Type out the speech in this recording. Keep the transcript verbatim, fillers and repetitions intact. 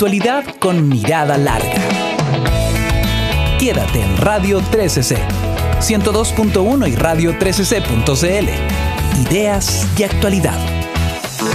Actualidad con mirada larga. Quédate en Radio trece C, ciento dos punto uno y radio trece c punto c l. Ideas y actualidad.